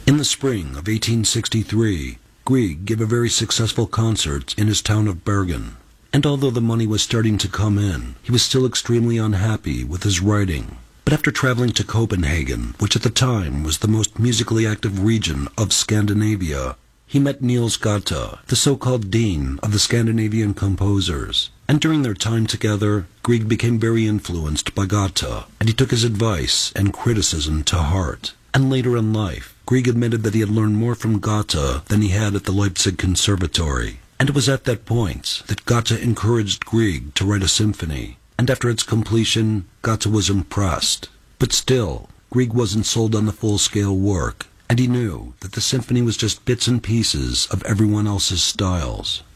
In the spring of 1863, Grieg gave a very successful concert in his town of Bergen. And although the money was starting to come in, he was still extremely unhappy with his writing. But after traveling to Copenhagen, which at the time was the most musically active region of Scandinavia, he met Niels Gata, the so-called dean of the Scandinavian composers. And during their time together, Grieg became very influenced by Gata, and he took his advice and criticism to heart. And later in life, Grieg admitted that he had learned more from Gata than he had at the Leipzig Conservatory. And it was at that point that Gata encouraged Grieg to write a symphony. And after its completion, Gata was impressed. But still, Grieg wasn't sold on the full-scale work, and he knew that the symphony was just bits and pieces of everyone else's styles.